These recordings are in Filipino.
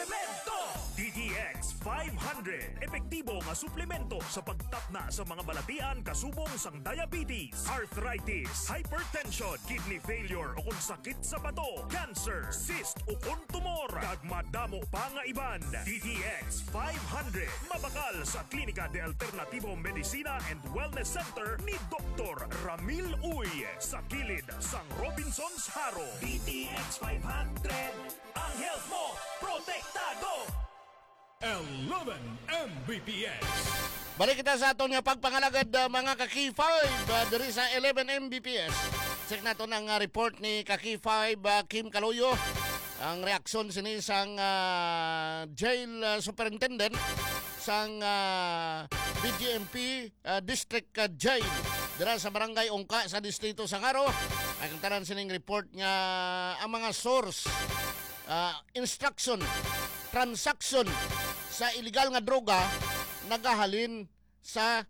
DTX 500. Epektibo nga suplemento sa pagtapna sa mga balatian kasubong sang diabetes, arthritis, hypertension, kidney failure o kung sakit sa bato, cancer, cyst o kung tumor. Kag madamo pa nga iban. DTX 500. Mabakal sa Klinika de Alternativo Medicina and Wellness Center ni Dr. Ramil Uy sa kilid sang Robinson's Haro. DTX 500. Ang health mo protektado. 11 Mbps. Balik kita sa aton nga pagpangalagad mga Kaki 5 diri sa 11 Mbps. Check nato ng report ni Kaki 5 Kim Caloyo. Ang reaksyon sini sang jail superintendent sang BGMP District Jail dira sa Barangay Ongka sa distrito Sangaro. Ang tanan sining report nga ang mga source, instruction, transaction sa illegal nga droga nagahalin sa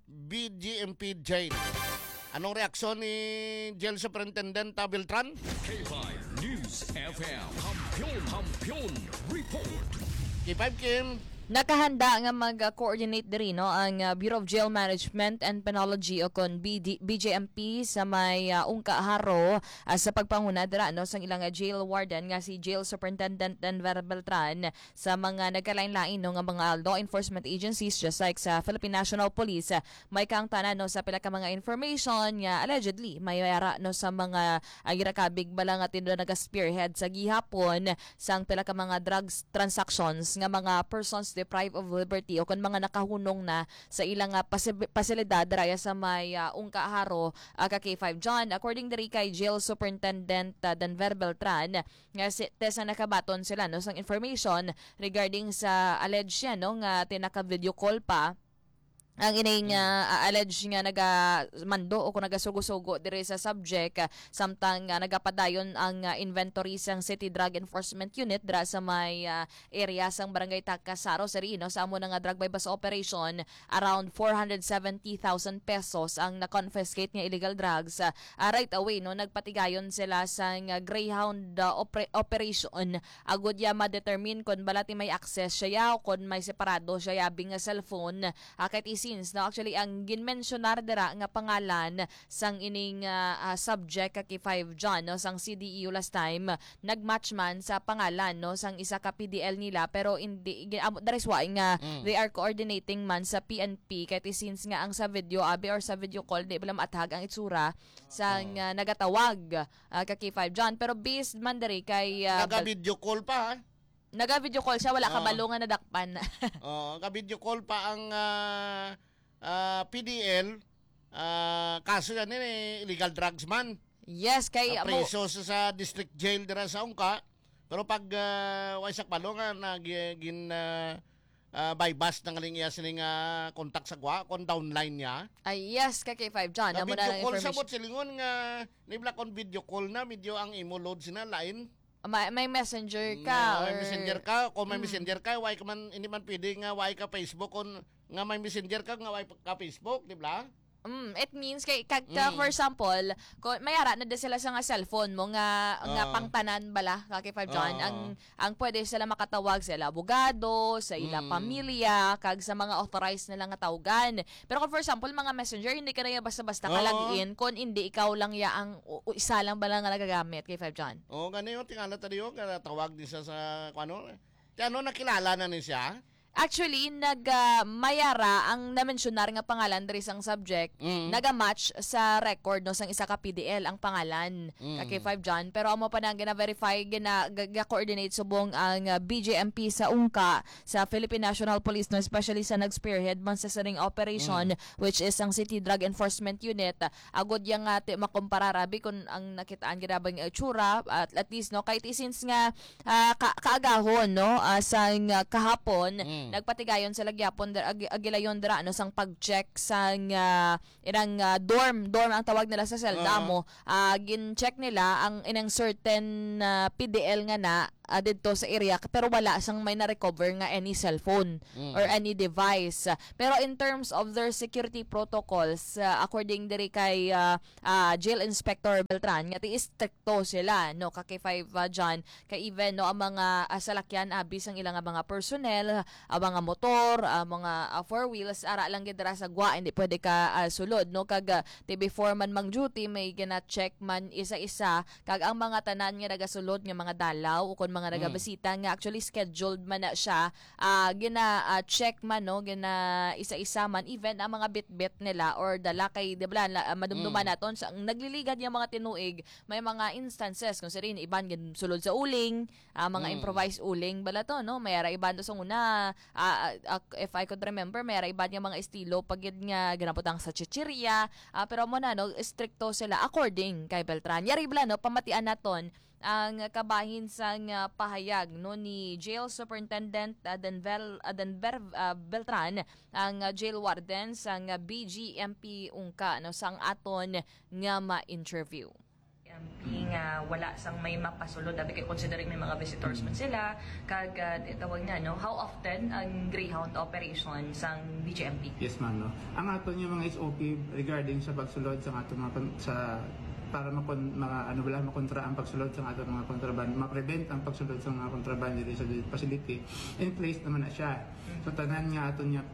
BGMP jail. Anong reaksyon ni Jail Superintendent Beltran? K5 News FM. Hampion Report. K5 Kim. Nakahanda nga mag-coordinate diri no ang Bureau of Jail Management and Penology o kon BJMP sa may Ungka Haro sa pagpanguna dira no sang ilang jail warden nga si Jail Superintendent Denver Beltran sa mga nagkalain-lain no nga mga law enforcement agencies just like sa Philippine National Police. May kang tanan no sa pila ka mga information nga allegedly may yara no sa mga girakabig bala nga tindo naga-spearhead sa gihapon sang pila ka mga drugs transactions nga mga persons deprived of liberty o kung mga nakahunong na sa ilang pasilidad raya sa may Ungka Haro ka K5 John. According diri kay Jail Superintendent Denver Beltran nga tesa nakabaton sila no sang information regarding sa alleged yan no nga tinaka-video call pa ang ining alleged nga nagamando o kung nagasugo-sugo diri sa subject samtang nagapadayon ang inventory sang City Drug Enforcement Unit dira sa may area sang Barangay Tacasaro sa Rino sa amo nga drug bypass operation. Around 470,000 pesos ang na-confiscate nga illegal drugs. Right away no nagpatigayon sila sang Greyhound operation agud ya ma-determine kung balati may access siya o kung may separado siya yabing nga cellphone kahit since no actually ang ginmensionar dira nga pangalan sang ining subject kay 5 John no sang CDEU last time nagmatch man sa pangalan no sang isa ka PDL nila pero hindi that is why nga they are coordinating man sa PNP kay since nga ang sa video or sa video call di bala matag ang itsura sang nagatawag kay 5 John pero based man diri kay Naga-video call pa ha? Naga-video call siya, wala kabalo nga nadakpan. Naga-video call pa ang PDL. Kaso yan illegal drugs man. Yes, kay preso sa district jail dira sa Ungka. Pero pag waisak palo nga nagin bypass ng alingya sining contact sa gwa kon downline niya. Ay yes, kay 5 John. Video call sa bot silingon nga nibla kon video call na medyo ang imo load sina line. May messenger ka may messenger ka kung may messenger ka why ka man hindi man pwede nga why ka Facebook kung nga may messenger ka nga why ka Facebook di ba? It means kay for example, kung mayara na sila sa nga cellphone mo nga pangtanan bala kay 5 John ang pwede sila makatawag sa abogado, sa ila pamilya, kag sa mga authorized na lang nga tawagan. Pero kung for example mga messenger hindi ka na basta-basta kalagin kung hindi ikaw lang ya ang isa lang bala nga nagagamit kay 5 John. Gani yung tingala tayo tawag din siya sa ano. Kano nakilala na ni siya? Actually, mayara ang na-mentionar nga pangalan diri sang subject, naga-match sa record no sang isa ka PDL ang pangalan kay 5 John pero amo pa nang gina-verify gina-coordinate subong ang BJMP sa Ungka sa Philippine National Police no especially sa nag-spearhead man sa saring operation which is ang City Drug Enforcement Unit. Agud yang makumpara rabi kun ang nakitaan ginabang itsura at least no kahit since nga kaagahon no sang kahapon nagpatigayon sila gyapon agilayon dira no sang pag-check sang irang dorm ang tawag nila sa selda mo gin-check nila ang inang certain PDL nga na didto sa area pero wala sang may na-recover nga any cellphone or any device. Pero in terms of their security protocols, according diri kay Jail Inspector Beltran, nga ti stricto sila no kay 5 John kay even no ang mga salakyan abis ang ilang mga personnel, ang mga motor, mga four wheels ara lang gid dira sa gwa, hindi pwede ka sulod no kag before man mang duty may gina-check man isa-isa kag ang mga tanan nga nagasulod nga mga dalaw o kon mga nagabisita nga actually scheduled man na siya, gina-check man no, gina isa-isa man even ang mga bit-bit nila or dala kay di ba madumduman naton sa nagliligad yung mga tinuig, may mga instances kung sirin iban gin sulod sa uling, mga improvised uling bala to no, may iban to sa una, if I could remember may iban yung mga estilo pag nga ginaputang sa chichirya, pero mo na no stricto sila according kay Beltran. Yari bala no pamatian naton ang kabahin sang pahayag no ni Jail Superintendent Denver Beltran, ang jail warden sang BGMP Ungka no sang aton nga ma-interview. Nga wala sang may mapasulod abi kay considering may mga visitors man sila kag itawag na no, how often ang Greyhound operation sang BGMP? Yes ma'am no. Ang aton yung mga SOP regarding sa pagsulod sa aton mga para makontra ang pagsulod sa aton mga kontraband, ma-prevent ang pagsulod sa mga kontraband dito sa facility, in place naman na siya. So tanan nga aton niya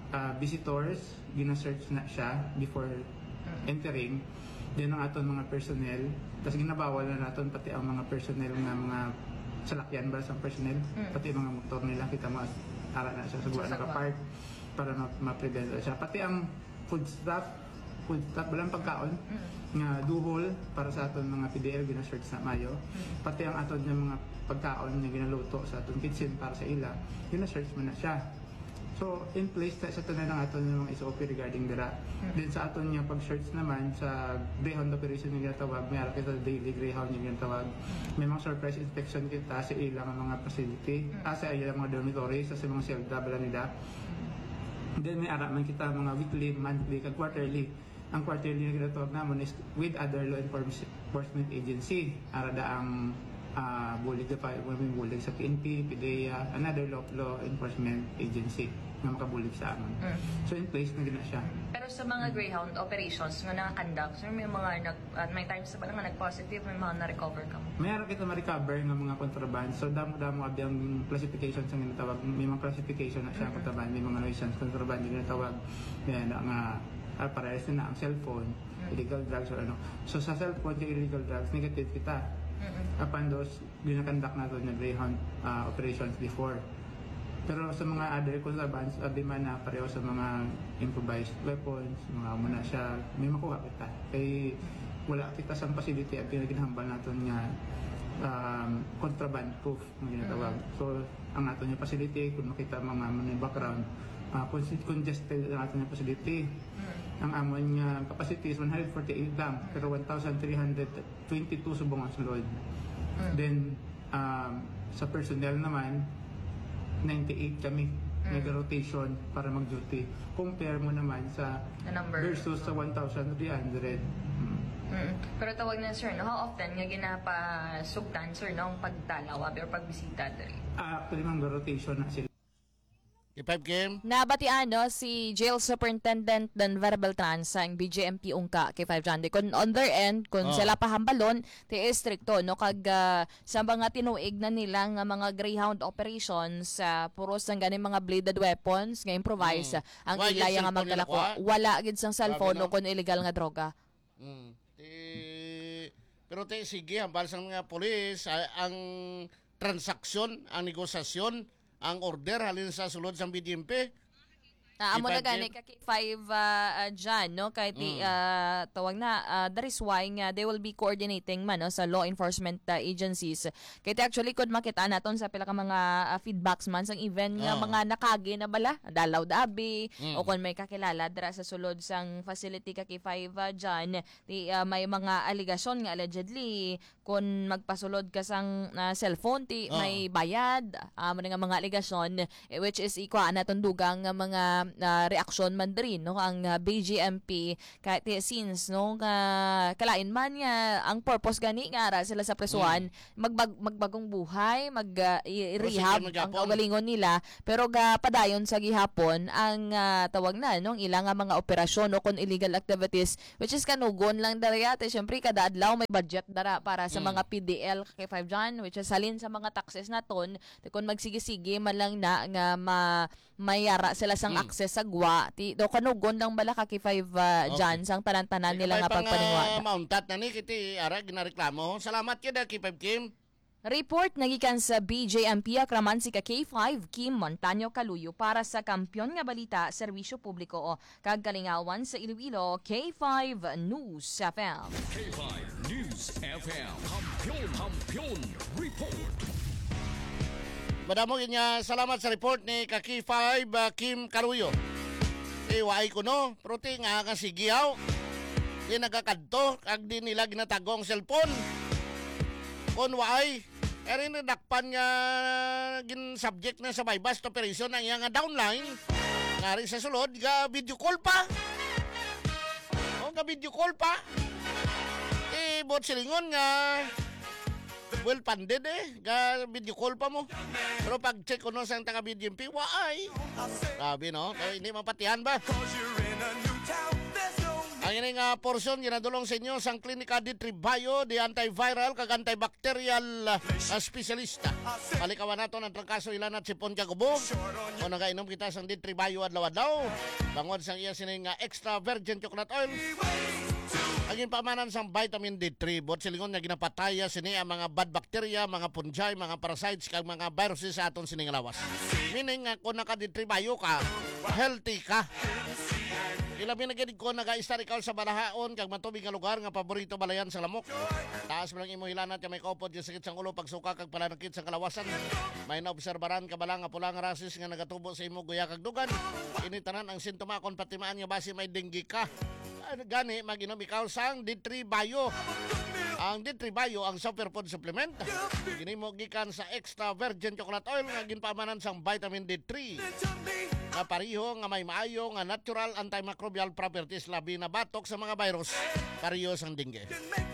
visitors gina-search na siya before entering. Din ang aton mga personnel, tapos ginabawal na naton pati ang mga personnel nga mga salakyan ba sa personnel, pati mga motor nila kita ara na siya sa naka-park para ma-prevent siya. Pati ang food staff walang pagkaon nga duhol para sa aton mga PDL gina-search na mayo, pati ang aton nga mga pagkaon nga ginaluto sa aton kitchen para sa ila gina-search man na siya. So, in place sa tanan ng aton yung mga SOP regarding dira. Then sa aton yung pag-search naman sa Greyhound operation yung ginatawag, may ara kita daily Greyhound yung ginatawag. May mga surprise inspection kita sa ilang mga facility, sa ilang mga dormitory, sa mga selda bala nila. Then may ara man kita mga weekly, monthly, kag quarterly. Ang quarterly na ginatawag naman is with other law enforcement agency. Ara daang bulig sa PNP, PDEA, another law enforcement agency nga makabulig sa amin. So in place na gina siya. Pero sa mga Greyhound operations nga naka-conduct, may mga may times na pala nga nag-positive, may mga na-recover ka mo? Mayroon kita ma-recover ng mga contraband. So damo-damo abi ang classification sa ginatawag. May mga classification na siya contraband, may mga nuisance contraband yung ginatawag. Yan nga parehas na ang cellphone, illegal drugs or ano. So sa cellphone yung illegal drugs, negative kita. Upon those, ginakandak na ito ng Greyhound operations before. Pero sa mga other contrabands, abi man na pareho sa mga improvised weapons, mga muna siya, may makuha kita. Kaya wala kita sa facility at pinaginahambal natin nga contraband proof na ginatawag. So, ang aton yung facility, kung makita mga background, congested ang aton yung facility. Ang amon nga capacity is 148 lang, pero 1,322 subong ang sulod. Then, sa personnel naman, 98 kami nag-rotation para mag-duty. Compare mo naman sa versus sa 1,300. Pero tawag na sir, no? How often nga ginapasugtan sir no, ang pagdalaw or pagbisita diri? Actually, mag-rotation na sila. K5 Kim. Nabatian no si Jail Superintendent Denver Beltran sa BGMP Ungka kay 5 John. Kung on their end, kung sila pahambalon, ti stricto no kag sa mga tinuig na nila nga mga Greyhound operations, puros ng ganing mga bladed weapons nga improvise ang ilaya nga magdalako. Wala gid sang cellphone no kun illegal nga droga. Pero sige, hambal sang mga pulis ang transaksyon, ang negosasyon, ang order halin sa sulod sa BDMP. Amo na gani ka kay 5 Jan no kay tawag na that is why nga they will be coordinating man no, sa law enforcement agencies. Kay actually could makita naton sa pila ka mga feedbacks man sang even nga mga nakagi na bala dalaw dabi o kung may kakilala dira sa sulod sang facility ka kay 5 Jan may mga allegation nga allegedly kung magpasulod ka sang cellphone ti may bayad mo nga mga aligasyon which is ikuha na tundugang mga reaksyon man rin no ang BGMP kahit since no kalain man nga ang purpose gani nga ara sila sa presuan magbagong buhay rehab ang kaugalingon nila pero padayon sa gihapon ang tawag na no ilang mga operasyon o kung illegal activities which is kanugon lang darayate syempre kada adlaw may budget dara para sa mga PDL kay 5 John which is halin sa mga taxes naton kung magsige-sige man lang na nga mayara sila sang access sa gwa ti do kanugon lang bala ka kay 5 John sang tanan-tanan nila nga pagpaningwa mountat na ni kiti ara ginareklamo salamat kida kay 5 Kim. Report nagikan sa BJMP akraman si K5 Kim Montaño Caluyo para sa Kampiyon nga Balita Serbisyo Publiko o kagkalingawan sa Iloilo K5 News FM. K5 News FM. Kampiyon Report. Madamo niya salamat sa report ni K5 Kim Caluyo. Iwaay ko no, pero nga kasigiyaw. Di nagakadto, kag di nila ginatagong cellphone. Kung waay, erin nadakpan nga gin-subject na sa bypass operation ang iyang downline. Ngari sa sulod, video call pa. O, video call pa. Bot silingon nga well funded video call pa mo. Pero pag check ko no sa taga BGMP, waay. Sabi no, kaya hindi mapatihan ba? Ang ining portion ginadulong sa inyo sang Klinika D3 Bio, di antiviral kag antibacterial specialista. Palikawan nato ang trangkaso ilan at sipon kagubo. O nagainom kita sang D3 Bio adlaw-adlaw. Bangod sang iya sining extra virgin coconut oil. Ang pamanan sang vitamin D3 bot silingon nga ginapataya sini ang mga bad bacteria, mga fungi, mga parasites kag mga viruses sa aton sining lawas. Meaning kung naka D3 Bio ka, healthy ka. Ilabi na gid ko naga-start ikaw sa balahaon kag matubig nga lugar nga paborito balayan sa lamok. Taas man ang imo hilanat nga may kaupod yung sakit sang ulo pagsuka kag palanakit sa kalawasan. May naobserbaran ka bala nga pula nga rasis nga nagatubo sa imo guya kag dugan. Ini tanan ang sintoma kon patimaan nga base may dengue ka. Gani mag-inom ikaw sang D3 Bio. Ang D3 Bio ang superfood supplement. Kini mo gikan sa extra virgin coconut oil nga ginpamanan sang vitamin D3. Nga pariho nga may maayo nga natural antimicrobial properties labi na batok sa mga virus pariho sang dengue.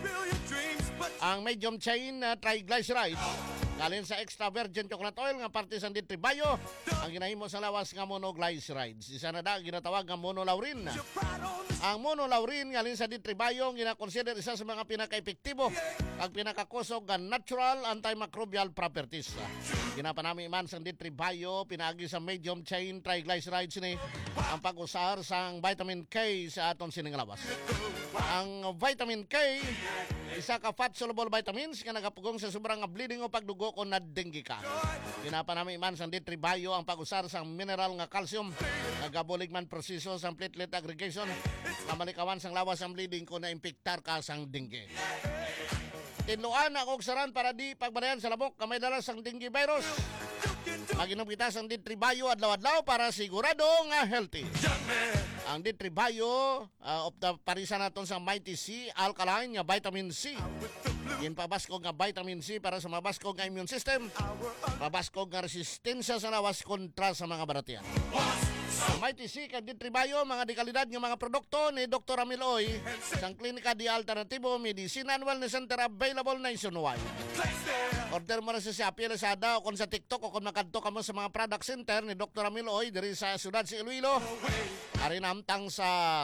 Ang medium chain triglycerides galin sa extra virgin coconut oil nga parte sang D3 Bio ang ginahimo sa lawas nga monoglycerides. Isa na da ginatawag nga monolaurin. Ang monolaurin galin sa D3 Bio gina-consider isa sa mga pinaka-epektibo at pinakakusog nga natural antimicrobial properties. Ginapanami man sang D3 Bio pinaagi sa medium chain triglycerides ni ang pag-usar sang vitamin K sa aton sining lawas. Ang vitamin K isa ka fat-soluble vitamins nga nagapugong sa sobrang bleeding o pagdugo kung na-dengue ka. Ginapanami man sang D3 Bio ang pag-usar sang mineral nga calcium nagabulig man proseso sang platelet aggregation na malikawan sang lawas ang bleeding kung na-impiktar ka sang dengue. Tinluan ako saran para di pagbanayan sa labok kamay dala sang dengue virus. Maginom kita sang D3 Bio adlaw-adlaw para sigurado nga healthy. Ang D3 Bio of the parisan naton sa Mighty C alkaline nga vitamin C. Ginpabaskog nga vitamin C para sa mabaskog nga immune system. Mabaskog nga resistensya sa lawas kontra sa mga baratian. Mighty C kag D3 Bio mga dekalidad nga mga produkto ni Dr. Amiloy sang Klinika di Alternativo Medicine and Wellness Center available nationwide. Order mo na sa Shopee, Lazada o kung sa TikTok o kung makadto ka mo sa mga product center ni Dr. Amiloy diri sa siyudad sa Iloilo. Ari namtang sa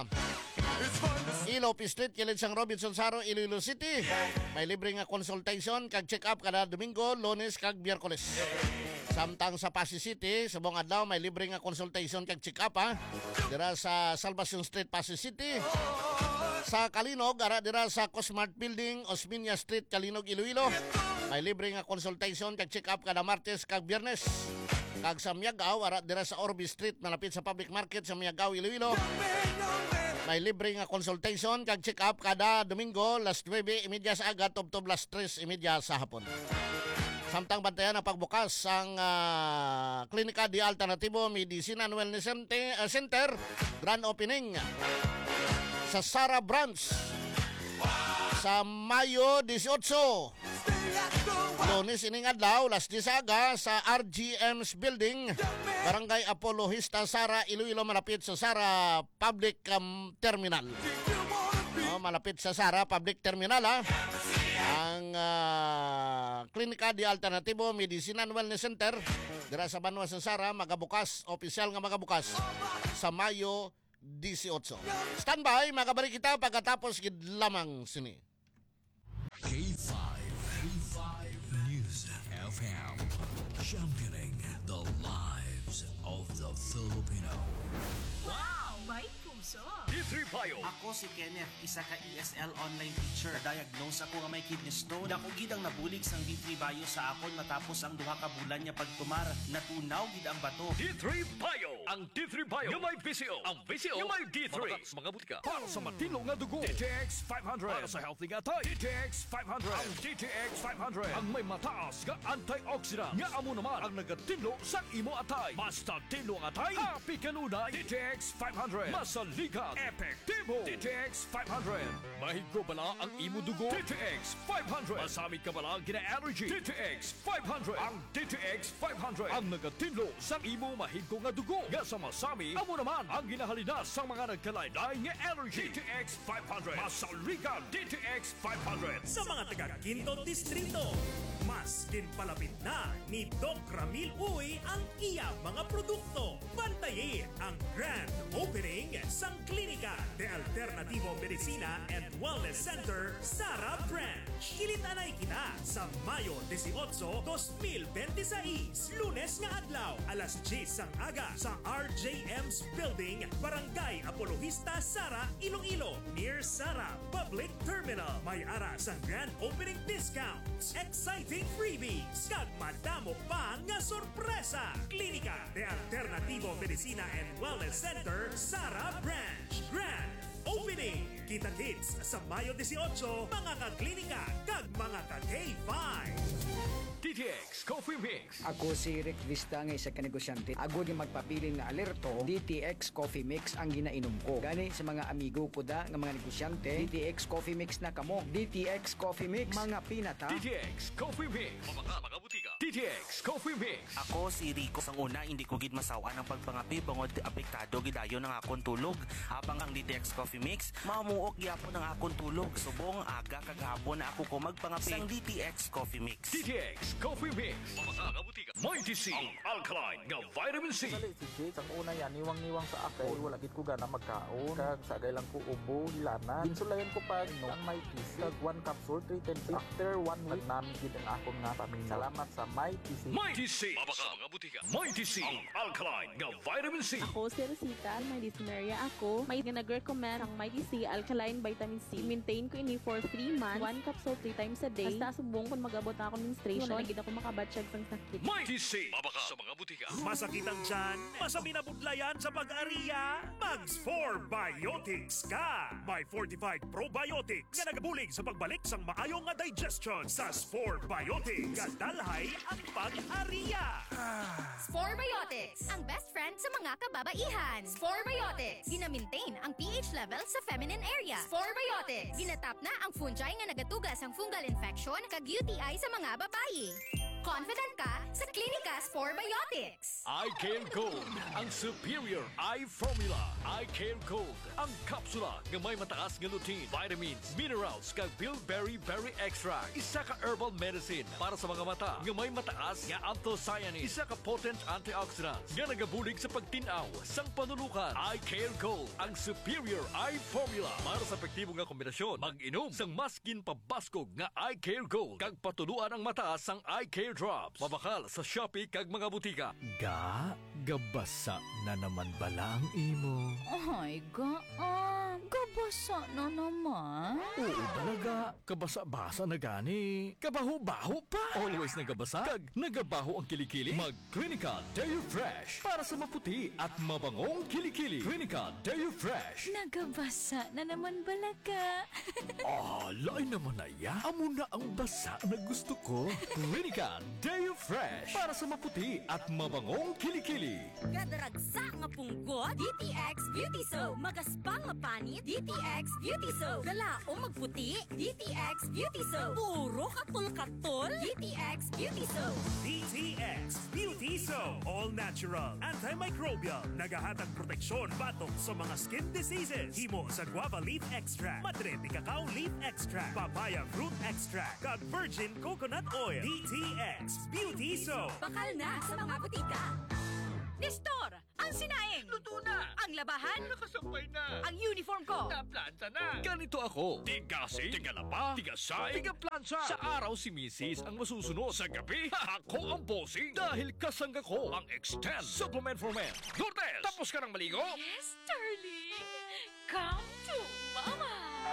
Ilope Street, kilid sang Robinson Saro, Iloilo City. May libre nga consultation kag check-up kada Domingo, Lunes kag Biyerkules. Samtang sa Pasig City, sa buong adlaw may libre nga consultation kag check-up dira sa Salvacion Street, Pasig City. Sa Kalinog, ara dira sa Cosmart Building, Osmeña Street, Kalinog, Iloilo. May libre nga consultation kag check-up kada Martes kag Biyernes. Kag sa Miagao, ara dira sa Orbi Street, malapit sa Public Market sa Miagao, Iloilo. May libre nga consultation kag check-up kada Domingo, las 9:30 sa aga, tubtob las 3:30 sa hapon. Samtang bantayan ang pagbukas ang Klinika di Alternativo Medicine and Wellness Center, grand opening sa Sara Branch. sa Mayo 18. Lunes ining adlaw, las 10 aga sa RGM's Building, Barangay Apologista, Sara, Iloilo, malapit sa Sara Public Terminal. Malapit sa Sara Public Terminal ang Klinika di Alternatibo Medicine and Wellness Center dira sa Banwa sa Sara, magabukas, opisyal nga magabukas sa Mayo 18. Standby, magabalik kita pagkatapos gid lamang sini. K5 News FM, championing the lives of the Filipino. Wow! May puso! D3 Payo. Ako si Kenneth, isa ka ESL online teacher. Diagnose ako nga may kidney stone. Dako gid ang nabulig sang D3 Bio sa akon matapos ang duha ka bulan niya pagtumar. Natunaw gid ang bato. D3 Payo. Ang D3 Payo nga may PCO. Ang PCO nga may D3. Mga butika para sa matino nga dugo. DTX 500 para sa healthy nga tay. DTX 500. Ang DTX 500 ang may mataas nga antioxidant nga amo naman ang nagatinlo sa imo atay. Basta tinlo ang atay, happy kanunay. DTX 500 masaligan, epektibo. DTX 500 mahigo bala ang imo dugo. DTX 500 masamig ka bala ang gina-allergy. DTX 500 ang DTX 500 ang nagatinlo sa imo mahigo nga dugo. Nga sa masami, amo naman ang ginahalinas sa mga nagkalaylay nga allergy. DTX 500 masaligan. DTX 500 Sa mga taga Quinto Distrito, mas kinpalapit na ni Doc Ramil Uy ang iya mga produkto. Bantayin ang grand opening sang Klinika de Alternativo Medicina and Wellness Center, Sara Branch. Kilitanay kita sa Mayo 18, 2026, Lunes nga adlaw, alas 10 sang aga sa RJM's Building, Barangay Apologista, Sara, Iloilo, near Sara Public Terminal. May ara sang grand opening discounts, exciting freebies, kag madamo pa nga sorpresa. Klinika de Alternativo Medicina and Wellness Center, Sara Branch. Grand Opening! Kita-kits sa Mayo 18, mga ka-klinika kag mga ka-K5. DTX Coffee Mix. Ako si Rick Vista nga isa ka negosyante. Ako di magpapilin nga alerto, DTX Coffee Mix ang ginainom ko. Gani sa mga amigo ko da nga mga negosyante, DTX Coffee Mix na kamo. DTX Coffee Mix, mga pinata. DTX Coffee Mix. Mga butika. DTX Coffee Mix. Ako si Rico. Sang una, hindi ko gid masawa ng pagpangapi bangod apektado gidayon ng akong tulog. Habang ang DTX Coffee Mix, mamuok gyapon ang akong tulog. Subong aga kagahapon na ako ko magpangapi sang DTX Coffee Mix. DTX Coffee Mix. Mga butika. Mighty C. Ang alkaline nga vitamin C. Si Jake, ang una yan, niwang-niwang sa akin. Wala gid ko gana magkaon. Kag sagay lang ko ubo, lana. Insulayan ko pa ang Mighty C. Kag 1 capsule, 310. After 1 week, namin gid ang akong nga pamilya. Salamat sa Mighty C. Mighty C. Mga butika. Mighty C. Ang alkaline nga vitamin C. Ako si Rosita, medicinaria ako. May nag-recommend ang Mighty C Alkaline Vitamin C. Maintain ko ini for 3 months. 1 capsule 3 times a day. Basta subong kung mag-abot na ako menstruation. Wala gid ako makabatsyag sang sakit. Mighty C. Sa mga butika. Masakit ang tiyan, masabi na budlayan sa pag-ariya, Mags 4 Biotics ka! May fortified probiotics nga nagabulig sa pagbalik sang maayong nga digestion sa Spore Biotics. Kadalhay ang pag-ariya. Spore Biotics, ang best friend sa mga kababaihan. Spore Biotics, gina-maintain ang pH level sa feminine area. Spore Biotics, ginatap na ang fungi nga nagatugas ang fungal infection kag UTI sa mga babae. Confident ka sa Klinika Spore Biotics. I Care Gold, ang superior eye formula. I Care Gold, ang kapsula nga may mataas nga lutein, vitamins, minerals, kag bilberry berry extract. Isa ka herbal medicine para sa mga mata nga may mataas nga anthocyanins. Isa ka potent antioxidants nga nagabulig sa pagtinaw sang panulukan. I Care Gold, ang superior eye formula para sa epektibo nga kombinasyon. Mag-inom sang maskin pabaskog nga I Care Gold kag patuluan ang mataas sang I Care Drops. Mabakal sa Shopee kag mga butika. Gabasa na naman bala ang imo. Ay, gabasa na naman. Oo talaga, kabasa-basa na gani. Kabaho-baho pa. Always nagabasa, kag nagabaho ang kilikili. Mag-Clinica Deo Fresh para sa maputi at mabangong kilikili. Clinica Deo Fresh. Nagabasa na naman balaga. Lain naman na ya. Amo na ang basa na gusto ko. Clinica Deo Fresh para sa maputi at mabangong kilikili. Gadaragsa nga punggot, DTX Beauty Soap. Magaspang nga panit, DTX Beauty Soap. Galaong magputi, DTX Beauty Soap. Puro katol-katol, DTX Beauty Soap. DTX Beauty Soap. All natural, antimicrobial, nagahatag proteksyon batok sa mga skin diseases. Himo sa guava leaf extract, madre de cacao leaf extract, papaya fruit extract, kag virgin coconut oil. DTX Beauty Soap. Bakal na sa mga butika. Nestor, ang sinaing. Luto na! Ang labahan. Nakasampay na! Ang uniform ko. Naplansa na! Ganito ako. Tigasing, tigalaba, tigasay, tigaplansa. Sa araw si Mrs. ang masusunod. Sa gabi, ako ang bossing. Dahil kasangga ko ang Extend Supplement for Men. Lourdes, tapos ka ng maligo? Yes, darling. Come to mama.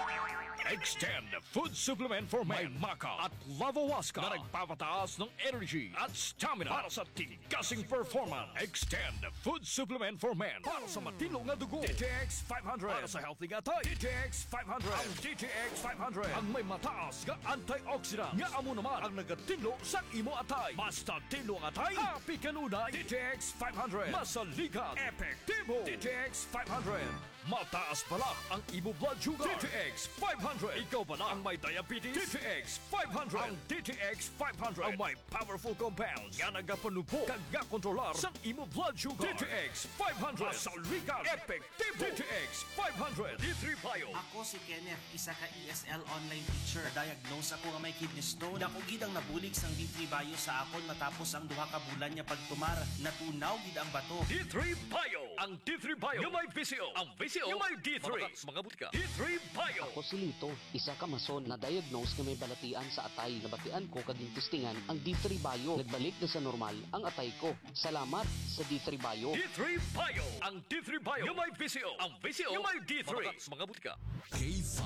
Extend Food Supplement for Men. May Maca at Lavawaska na nagpapataas ng energy at stamina para sa tigasing performance. Extend Food Supplement for Men para sa matilong na dugo. DTX 500 para sa healthy gatay. DTX 500. Ang DTX 500 ang may mataas nga antioxidant nga amo naman ang nagatinlo sa imo atay. Basta tinlo ang atay, happy kanunay. DTX 500 masaligan, epektibo. DTX 500 mataas pala ang imo blood sugar. DTX 500. Ikaw pala ang may diabetes. DTX 500. Ang DTX 500 ang may powerful compounds nga nagapanupo kag nga kontrolar sa imo blood sugar. DTX 500. Masaligan, epektibo. DTX 500. D3 Bio. Ako si Kenneth, isa ka ESL online teacher. Diagnose ako nga may kidney stone. Ako gid ang nabulig sang D3 Bio sa akon matapos ang duha ka bulan niya pagtumar. Natunaw gid ang bato. D3 Bio. Ang D3 Bio yung may VCO. Ang VCO yung may D3. Mga butika. D3 Bio. Ako si Lito, isa ka mason na diagnose nga may balatian sa atay. Nabatian ko kaging testingan ang D3 Bio. Nagbalik na sa normal ang atay ko. Salamat sa D3 Bio. D3 Bio. Ang D3 Bio yung may VCO. Ang VCO yung may D3. Mga butika. K5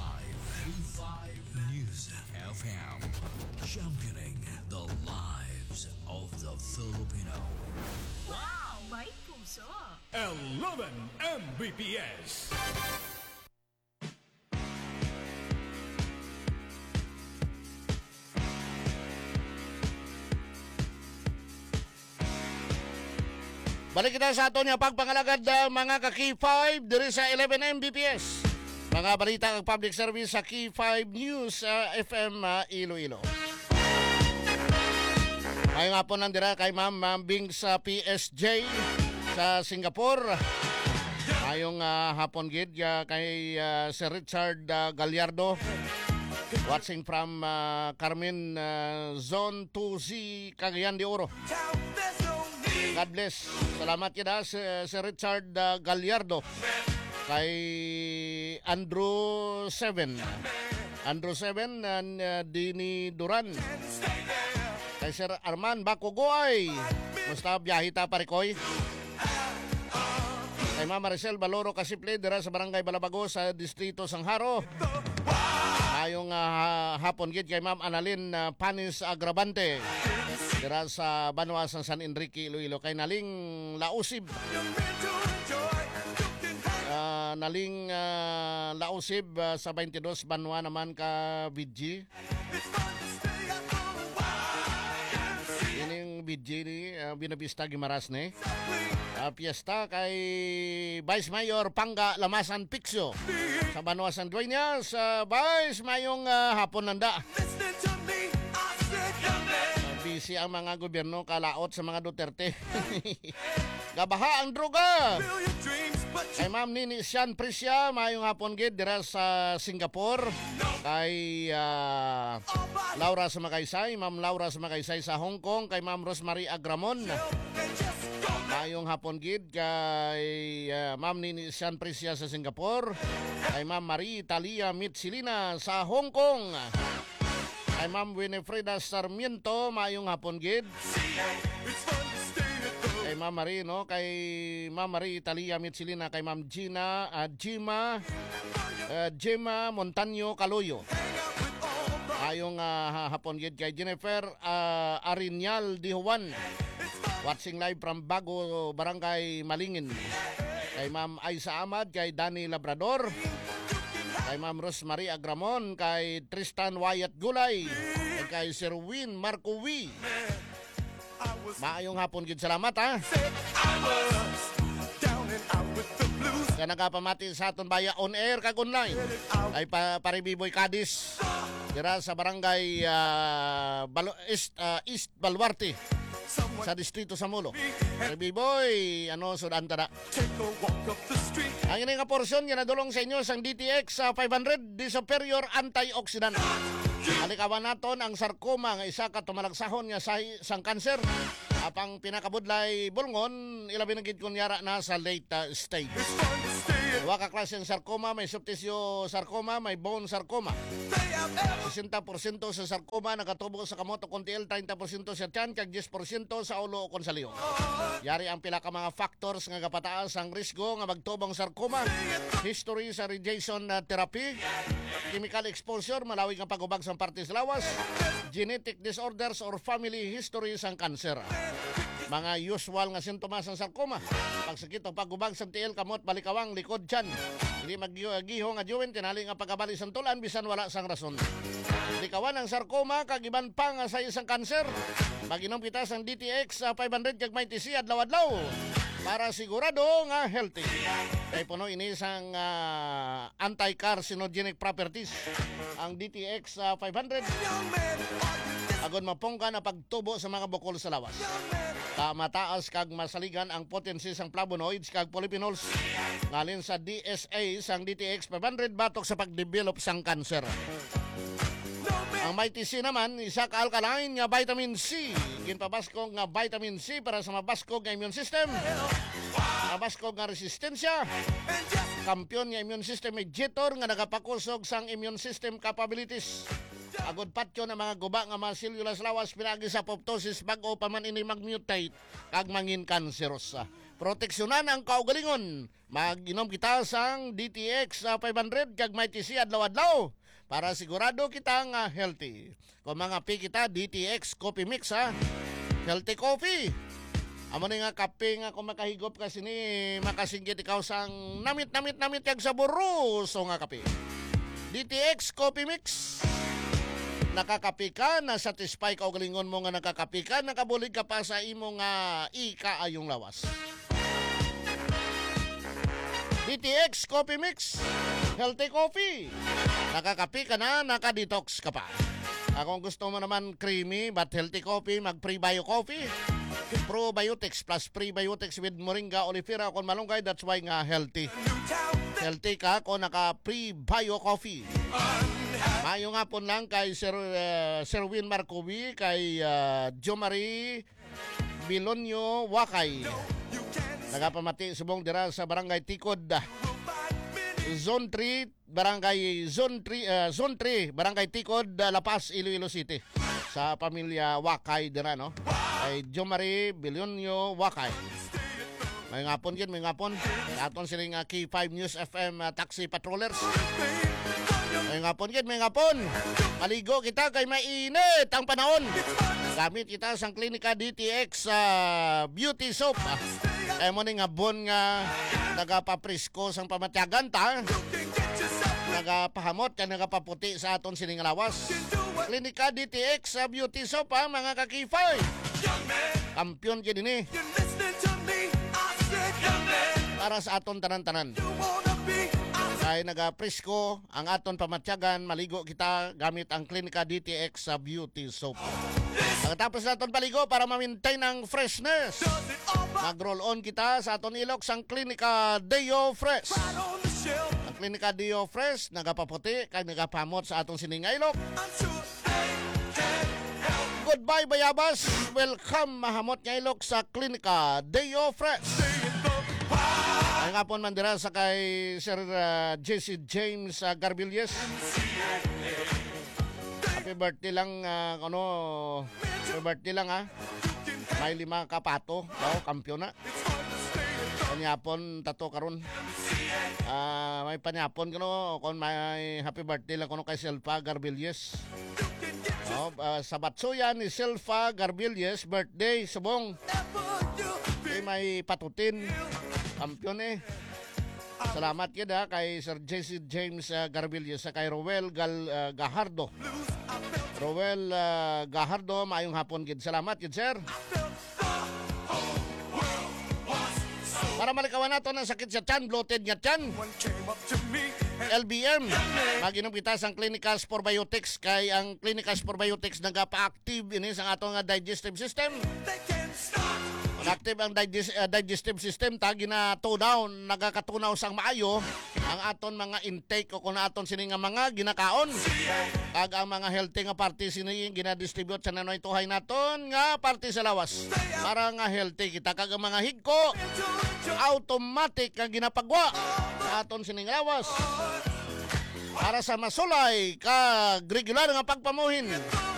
News FM, championing the lives of the Filipino. Wow, may puso. 11 Mbps. Balik kita sa ato niya pagpangalagad mga ka-K5 diri sa 11 Mbps. Mga balita ng public service sa K5 News FM Iloilo. Ngayong hapon nandira kay Ma'am Bing sa PSG sa Singapore. Ngayong hapon gid kay Sir Richard Gallardo watching from Carmen Zone 2C Cagayan de Oro. God bless. Salamat yun Sir Richard Gallardo. Kay Andrew 7 and Dini Duran. Kay Sir Arman Bakugoy. Musta biyahita parikoy. Kay Mama Maricel Baloro Kasiple dira sa Barangay Balabago sa Distrito Sangharo. Ayong hapon gid kay Ma'am Analin Panis Agravante dira sa Banwa sa San Enrique Iloilo. Kay Naling Lausib Naling Lausib sa 22 Banwa naman ka VG. Ining VG ni Binabista Gimaras ni. Fiesta kay Vice Mayor Pangga Lamasan Pixio sa Banwa San Dueñas. Vice Mayong hapon nanda. Busy ang mga gobyerno kalaot sa mga Duterte. Gabaha ang droga. Kay Ma'am Nini Sian Prisya, mayong hapon gid dira sa Singapore. Kay Laura Sumakaysay, Ma'am Laura Sumakaysay sa Hong Kong. Kay Ma'am Rosemary Agramon, mayong hapon gid kay Ma'am Nini Sian Prisya sa Singapore. Kay Ma'am Marie Talia Mitsilina sa Hong Kong. Kay Ma'am Winifreda Sarmiento, mayong hapon gid. Kay Ma'am Marie, no? Kay Ma'am Marie Italia Mitsilina, kay Ma'am Gina Gemma Montaño Caloyo. Ayong hapon gid kay Jennifer Arinyal Di Juan. Watching live from Bago Barangay Malingin. Kay Ma'am Aisa Ahmad, kay Danny Labrador. Kay Ma'am Rosemary Agramon, kay Tristan Wyatt Gulay, kay Sir Win Marco Wi. Maayong hapon gid, salamat ha. Kaya nagapamati sa aton baya on air kag online ay Paribiboy Cadiz dira sa barangay East Baluarte sa distrito sa Molo. Paribiboy, sudan tada. Ang ini nga porsyon nga nadulong sa inyo sang DTX 500 di superior antioxidant. Alikawan naton ang sarcoma nga isa ka tumalagsahon nga sang kanser. Apang pinakabudlay bulngon, ilabi na gid kunyara na sa late stage. Duwa ka klase ng sarcoma, may soft tissue sarcoma, may bone sarcoma. 60% sa sarcoma nakatubo sa kamot o kontiil, 30% sa tiyan, kag 10% sa ulo o kon sa liyo. Yari ang pila ka mga factors nga gapataas ang risgo nga magtubong sarcoma, history sa radiation therapy, chemical exposure, malawig ang pagubag sa parte sa lawas, genetic disorders or family history sang kanser. Mga usual nga sintomas ng sarcoma: pagsakit o pagubag sa tiil, kamot, balikawang, likod, tiyan. Hindi magiho nga juwen, tinali nga pagkabali sa tulan, bisan wala sang rason. Likawan ang sarcoma, kag iban pa nga sa isang kanser. Mag-inom kita sang DTX 500 kag may TC adlaw-adlaw para sigurado nga healthy. Kay puno ini sang anti-carcinogenic properties ang DTX 500. Agon mapongka na pagtubo sa mga bukol sa lawas. Mataas kag masaligan ang potency sang flavonoids kag polyphenols ngalin sa DSA sang DTX 500 batok sa pagdevelop sang kanser. Ang may TC naman, isa ka alkaline nga vitamin C. Ginpabaskog nga vitamin C para sa mabaskog nga immune system, mabaskog nga resistensya, kampiyon nga immune system mediator nga nagapakusog sang immune system capabilities. Agod patyo na mga guba nga mga cellular lawas pinagi sa apoptosis bago pa man ini mag-mutate kag mangin kanserosa. Proteksyonan ang kaugalingon. Mag-inom kita sang DTX 500 kag may TC adlaw-adlaw para sigurado kita nga healthy. Kung mga pi kita DTX coffee mix ha. Healthy coffee. Amo ni nga kape nga kung makahigop kasi ni makasinggit ikaw sang namit kag saburuso nga kape. DTX coffee mix. Nakakapi ka, na-satisfy ka o galingon mo nga nakakapi ka, nakabulig ka pa sa imo nga ikaayong lawas. DTX Coffee Mix, healthy coffee. Nakakapi ka na, nakadetox ka pa. Kung gusto mo naman creamy but healthy coffee, mag-prebio coffee. Probiotics plus prebiotics with moringa, olifera, kung malunggay, that's why nga healthy. Healthy ka kung naka-prebio coffee. Mayo nga po lang kay Sir Win Marcovi, kay Jo Marie Bilonyo Wakay. Nagapamati subong dira sa barangay Tikod, Zone 3, barangay Zone 3, barangay Tikod, La Paz, Iloilo City. Sa pamilya Wakay dira, no? Kay Jo Marie Bilonyo Wakay. May ngapon gid, may ngapon. Aton siling K5 News FM taxi patrollers. May ngapon. Maligo kita kay mainit ang panahon. Gamit kita sang klinika DTX beauty soap. Kaya mo ni nga bon nga nagapaprisko sang pamatyagan ta. Nagapahamot ka, nagapaputi sa aton sining lawas. Klinika DTX beauty soap mga kakifay. Kampiyon kid ini. Para sa aton tanan-tanan. Ay nagapresko ang aton pamatyagan, maligo kita gamit ang Klinika DTX sa beauty soap. Pagkatapos naton paligo para ma-maintain ang freshness, mag-roll on kita sa aton ilok sang Klinika Deo Fresh. Ang Klinika Deo Fresh nagapaputi kay nagapamot sa aton sining ilok. Goodbye Bayabas, welcome mahamot nga ilok sa Klinika Deo Fresh. Ay nga po man dira sa kay Sir Jesse James Garbilles. Happy birthday lang, happy birthday lang ha. May 5 kapato, kampiyon na. Panyapon tato karon. May panyapon kung may happy birthday lang kay Selfa Garbilles. Sa Batsuyan ni Selfa Garbilles, birthday subong. May patutin. Kampiyon Salamat yun kay Sir Jesse James Garbilles sa kay Roel Gahardo. Roel Gahardo, maayong hapon gid. Salamat gid sir. Para malikawan nato ng sakit sa tiyan, bloated nga tiyan. LBM, maginupitas ang Clinicals Probiotics kay ang Clinicals Probiotics nagapa-active ini sa atong digestive system. Active ang digestive system tagi na tunaw, nagakatunaw sang maayo ang aton mga intake o kung aton sini nga mga ginakaon. Kag ang mga healthy nga party sini ginadistribute sa nanoy tuhay naton nga party sa lawas. Para nga healthy kita kag ang mga higko automatic nga ginapagwa sa aton sini nga lawas. Para sa masulay kag regular nga pagpamuhin